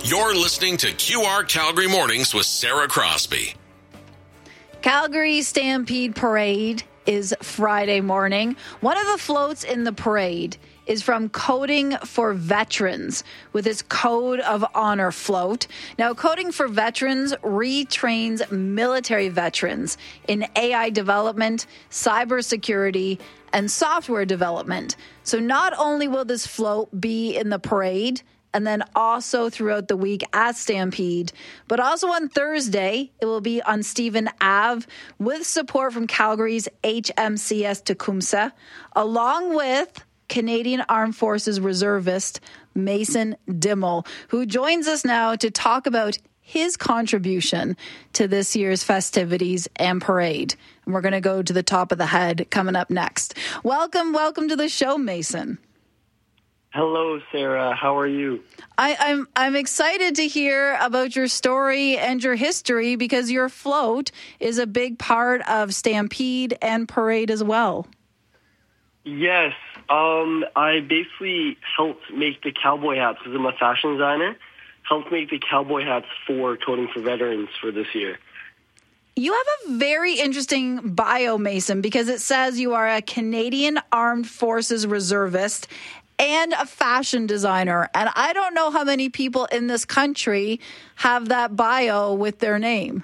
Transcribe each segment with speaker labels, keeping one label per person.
Speaker 1: You're listening to QR Calgary Mornings with Sarah Crosby.
Speaker 2: Calgary Stampede Parade is Friday morning. One of the floats in the parade is from Coding for Veterans with its Code of Honor float. Now, Coding for Veterans retrains military veterans in AI development, cybersecurity, and software development. So not only will this float be in the parade, and then also throughout the week at Stampede. But also on Thursday, it will be on Stephen Ave with support from Calgary's HMCS Tecumseh, along with Canadian Armed Forces reservist Mason Dimmel, who joins us now to talk about his contribution to this year's festivities and parade. And we're going to go to the top of the head coming up next. Welcome to the show, Mason.
Speaker 3: Hello, Sarah. How are you?
Speaker 2: I'm excited to hear about your story and your history because your float is a big part of Stampede and Parade as well.
Speaker 3: Yes. I basically helped make the cowboy hats because I'm a fashion designer. Helped make the cowboy hats for Coding for Veterans for this year.
Speaker 2: You have a very interesting bio, Mason, because it says you are a Canadian Armed Forces reservist and a fashion designer. And I don't know how many people in this country have that bio with their name.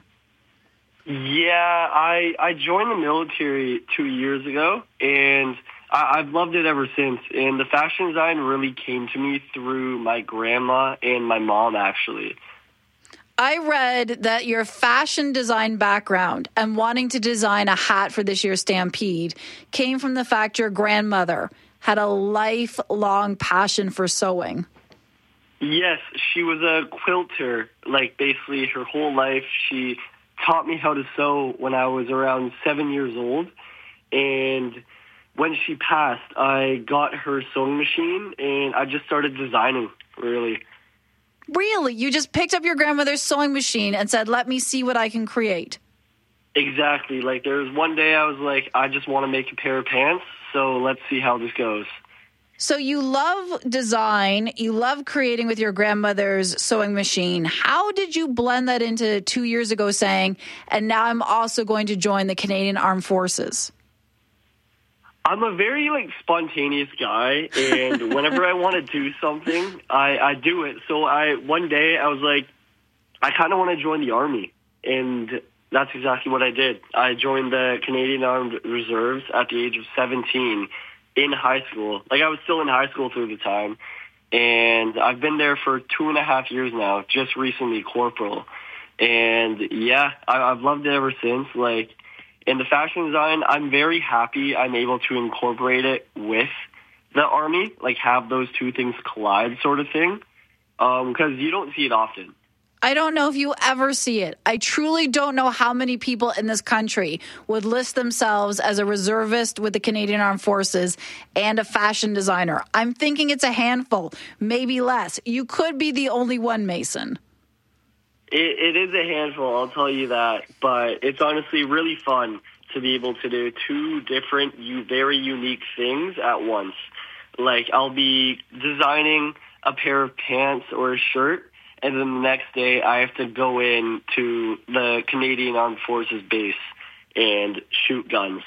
Speaker 3: Yeah, I joined the military 2 years ago, and I've loved it ever since. And the fashion design really came to me through my grandma and my mom, actually.
Speaker 2: I read that your fashion design background and wanting to design a hat for this year's Stampede came from the fact your grandmother had a lifelong passion for sewing.
Speaker 3: Yes, she was a quilter, like basically her whole life. She taught me how to sew when I was around 7 years old. And when she passed, I got her sewing machine and I just started designing, really.
Speaker 2: Really? You just picked up your grandmother's sewing machine and said, let me see what I can create.
Speaker 3: Exactly. Like there was one day I was like, I just want to make a pair of pants. So let's see how this goes.
Speaker 2: So you love design. You love creating with your grandmother's sewing machine. How did you blend that into 2 years ago saying, and now I'm also going to join the Canadian Armed Forces?
Speaker 3: I'm a very spontaneous guy, and whenever I want to do something, I do it. So one day I was like, I kind of want to join the Army, and that's exactly what I did. I joined the Canadian Armed Reserves at the age of 17 in high school. I was still in high school through the time, and I've been there for 2.5 years now, just recently corporal. And yeah, I've loved it ever since. In the fashion design, I'm very happy I'm able to incorporate it with the Army, have those two things collide sort of thing, because you don't see it often.
Speaker 2: I don't know if you ever see it. I truly don't know how many people in this country would list themselves as a reservist with the Canadian Armed Forces and a fashion designer. I'm thinking it's a handful, maybe less. You could be the only one, Mason.
Speaker 3: It is a handful, I'll tell you that. But it's honestly really fun to be able to do two different, very unique things at once. I'll be designing a pair of pants or a shirt, and then the next day I have to go in to the Canadian Armed Forces base and shoot guns.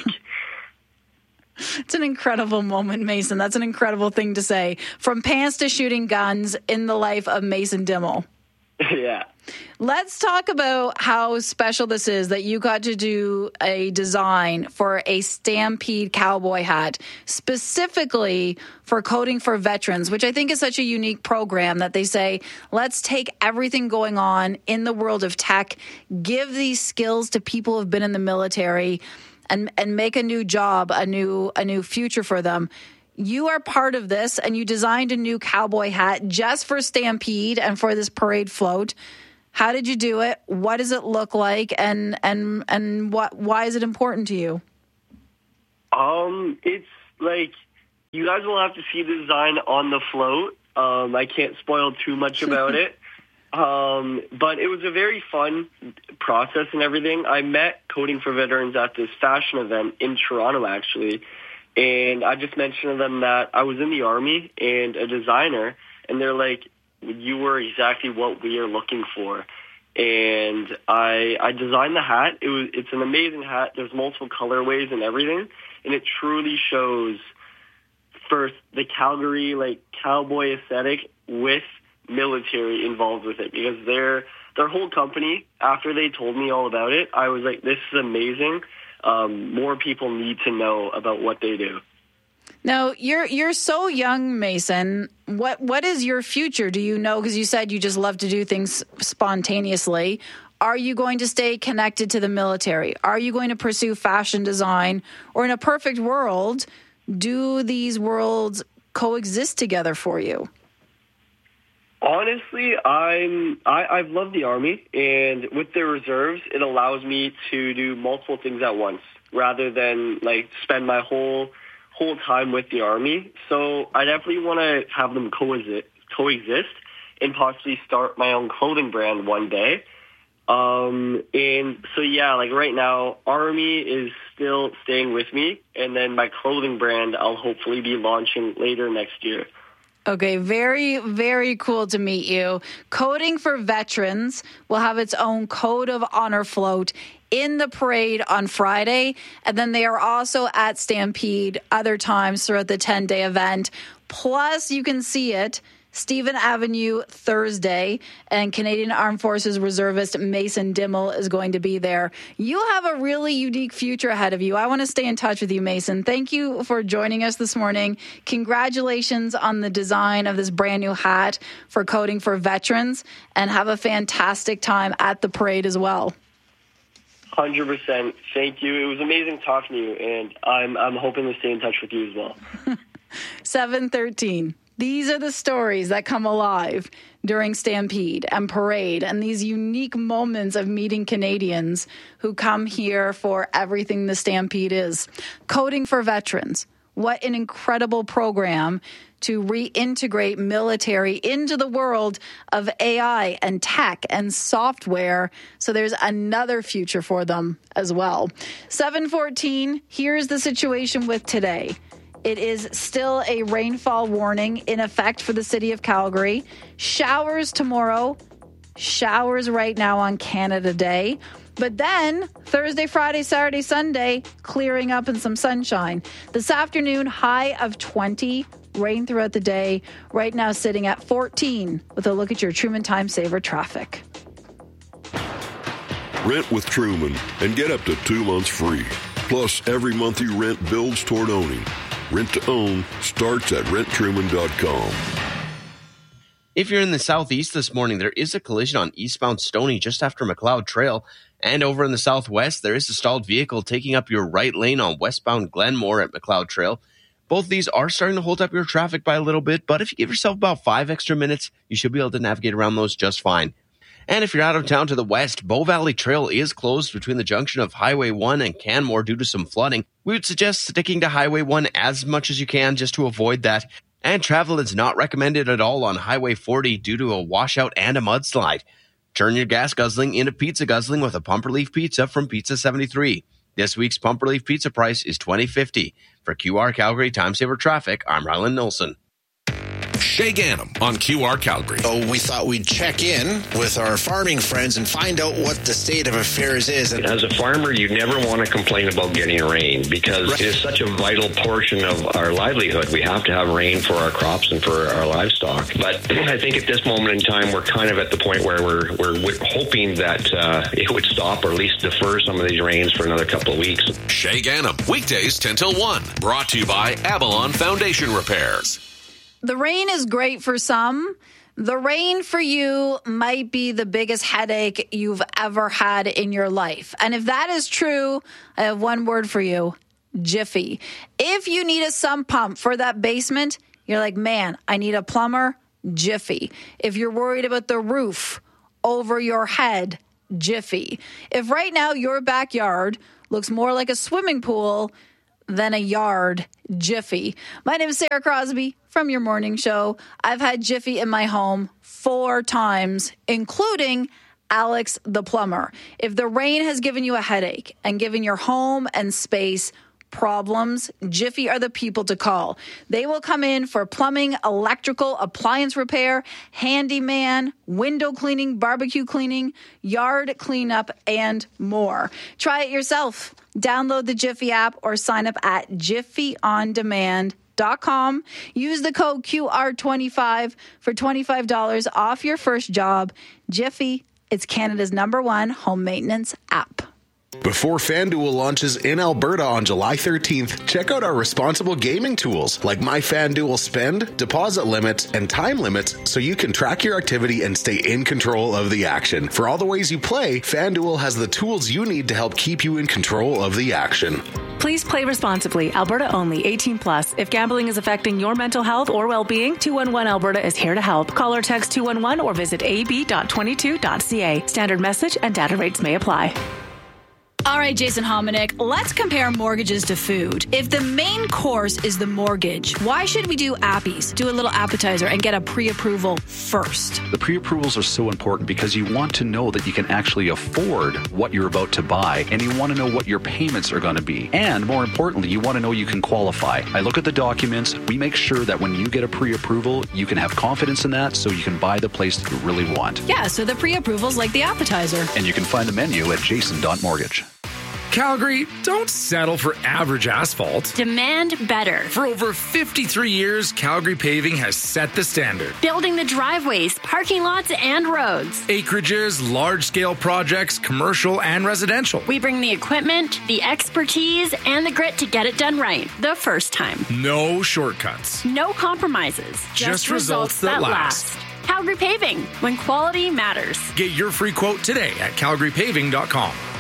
Speaker 2: It's an incredible moment, Mason. That's an incredible thing to say. From pants to shooting guns in the life of Mason Dimmel.
Speaker 3: Yeah.
Speaker 2: Let's talk about how special this is that you got to do a design for a Stampede cowboy hat, specifically for Coding for Veterans, which I think is such a unique program that they say, let's take everything going on in the world of tech, give these skills to people who've been in the military, and make a new job, a new future for them. You are part of this, and you designed a new cowboy hat just for Stampede and for this parade float. How did you do it? What does it look like? And why is it important to you?
Speaker 3: It's you guys will have to see the design on the float. I can't spoil too much about it. But it was a very fun process and everything. I met Coding for Veterans at this fashion event in Toronto, actually. And I just mentioned to them that I was in the Army and a designer. And they're like, you were exactly what we are looking for. And I designed the hat. It's an amazing hat. There's multiple colorways and everything, and it truly shows first the Calgary like cowboy aesthetic with military involved with it, because their whole company, after they told me all about it, I was like, this is amazing. More people need to know about what they do.
Speaker 2: Now, you're so young, Mason. What is your future? Do you know? Because you said you just love to do things spontaneously. Are you going to stay connected to the military? Are you going to pursue fashion design? Or in a perfect world, do these worlds coexist together for you?
Speaker 3: Honestly, I've loved the Army, and with the reserves, it allows me to do multiple things at once rather than like spend my whole time with the Army. So I definitely want to have them coexist and possibly start my own clothing brand one day. And so, yeah, like right now, Army is still staying with me, and then my clothing brand I'll hopefully be launching later next year.
Speaker 2: Okay, very, very cool to meet you. Coding for Veterans will have its own Code of Honor float in the parade on Friday, and then they are also at Stampede other times throughout the 10-day event. Plus, you can see it Stephen Avenue Thursday, and Canadian Armed Forces reservist Mason Dimmel is going to be there. You have a really unique future ahead of you. I want to stay in touch with you, Mason. Thank you for joining us this morning. Congratulations on the design of this brand new hat for Coding for Veterans, and have a fantastic time at the parade as well.
Speaker 3: 100%. Thank you. It was amazing talking to you, and I'm hoping to stay in touch with you as well.
Speaker 2: 7:13. These are the stories that come alive during Stampede and Parade, and these unique moments of meeting Canadians who come here for everything the Stampede is. Coding for Veterans. What an incredible program to reintegrate military into the world of AI and tech and software. So there's another future for them as well. 7:14, here's the situation with today. It is still a rainfall warning in effect for the city of Calgary. Showers tomorrow, showers right now on Canada Day. But then Thursday, Friday, Saturday, Sunday, clearing up and some sunshine. This afternoon, high of 20, rain throughout the day. Right now sitting at 14 with a look at your Truman Time Saver traffic.
Speaker 4: Rent with Truman and get up to 2 months free. Plus, every month you rent builds toward owning. Rent to own starts at renttruman.com.
Speaker 5: If you're in the southeast this morning, there is a collision on eastbound Stoney just after McLeod Trail. And over in the southwest, there is a stalled vehicle taking up your right lane on westbound Glenmore at McLeod Trail. Both these are starting to hold up your traffic by a little bit, but if you give yourself about 5 extra minutes, you should be able to navigate around those just fine. And if you're out of town to the west, Bow Valley Trail is closed between the junction of Highway 1 and Canmore due to some flooding. We would suggest sticking to Highway 1 as much as you can just to avoid that. And travel is not recommended at all on Highway 40 due to a washout and a mudslide. Turn your gas guzzling into pizza guzzling with a Pumperleaf Pizza from Pizza 73. This week's Pumperleaf Pizza price is $20.50. For QR Calgary Time Saver Traffic, I'm Rylan Nilsson.
Speaker 1: Shay Gannam on QR Calgary.
Speaker 6: So we thought we'd check in with our farming friends and find out what the state of affairs is.
Speaker 7: As a farmer, you never want to complain about getting rain because it is such a vital portion of our livelihood. We have to have rain for our crops and for our livestock. But I think at this moment in time, we're kind of at the point where we're hoping that it would stop or at least defer some of these rains for another couple of weeks.
Speaker 1: Shay Gannam, weekdays 10 till 1. Brought to you by Avalon Foundation Repairs.
Speaker 2: The rain is great for some. The rain for you might be the biggest headache you've ever had in your life. And if that is true, I have one word for you: Jiffy. If you need a sump pump for that basement, you're like, man, I need a plumber, Jiffy. If you're worried about the roof over your head, Jiffy. If right now your backyard looks more like a swimming pool than a yard, Jiffy. My name is Sarah Crosby from your morning show. I've had Jiffy in my home 4 times, including Alex the plumber. If the rain has given you a headache and given your home and space problems, Jiffy are the people to call. They will come in for plumbing, electrical, appliance repair, handyman, window cleaning, barbecue cleaning, yard cleanup, and more. Try it yourself. Download the Jiffy app or sign up at jiffyondemand.com. Use the code QR25 for $25 off your first job. Jiffy, it's Canada's #1 home maintenance app.
Speaker 8: Before FanDuel launches in Alberta on July 13th, check out our responsible gaming tools like My FanDuel Spend, deposit limits, and time limits so you can track your activity and stay in control of the action. For all the ways you play, FanDuel has the tools you need to help keep you in control of the action.
Speaker 9: Please play responsibly. Alberta only. 18+. If gambling is affecting your mental health or well-being, 211 Alberta is here to help. Call or text 211 or visit ab.22.ca. Standard message and data rates may apply.
Speaker 2: All right, Jason Hominick, let's compare mortgages to food. If the main course is the mortgage, why should we do appies, do a little appetizer, and get a pre-approval first?
Speaker 10: The pre-approvals are so important because you want to know that you can actually afford what you're about to buy, and you want to know what your payments are going to be. And more importantly, you want to know you can qualify. I look at the documents. We make sure that when you get a pre-approval, you can have confidence in that so you can buy the place that you really want.
Speaker 2: Yeah, so the pre-approval's like the appetizer.
Speaker 10: And you can find the menu at jason.mortgage.
Speaker 11: Calgary, don't settle for average asphalt.
Speaker 12: Demand better.
Speaker 11: For over 53 years, Calgary Paving has set the standard.
Speaker 12: Building the driveways, parking lots, and roads.
Speaker 11: Acreages, large-scale projects, commercial and residential.
Speaker 12: We bring the equipment, the expertise, and the grit to get it done right the first time.
Speaker 11: No shortcuts.
Speaker 12: No compromises.
Speaker 11: Just results that last.
Speaker 12: Calgary Paving, when quality matters.
Speaker 11: Get your free quote today at calgarypaving.com.